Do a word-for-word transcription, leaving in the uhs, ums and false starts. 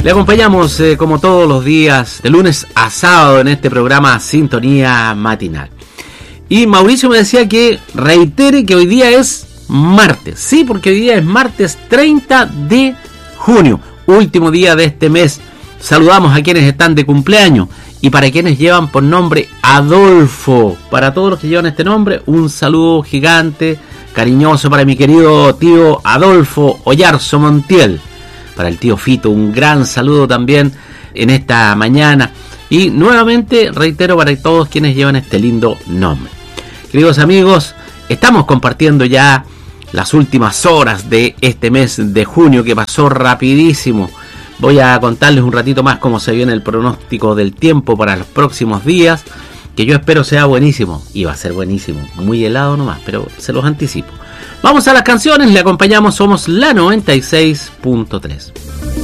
Le acompañamos eh, como todos los días, de lunes a sábado, en este programa Sintonía Matinal. Y Mauricio me decía que reitere que hoy día es martes. Sí, porque hoy día es martes treinta de junio, último día de este mes. Saludamos a quienes están de cumpleaños y para quienes llevan por nombre Adolfo. Para todos los que llevan este nombre, un saludo gigante, cariñoso para mi querido tío Adolfo Ollarzo Montiel. Para el tío Fito, un gran saludo también en esta mañana. Y nuevamente reitero para todos quienes llevan este lindo nombre. Queridos amigos, estamos compartiendo ya las últimas horas de este mes de junio que pasó rapidísimo. Voy a contarles un ratito más cómo se viene el pronóstico del tiempo para los próximos días, que yo espero sea buenísimo. Y va a ser buenísimo, muy helado nomás, pero se los anticipo. Vamos a las canciones, le acompañamos, somos la noventa y seis punto tres.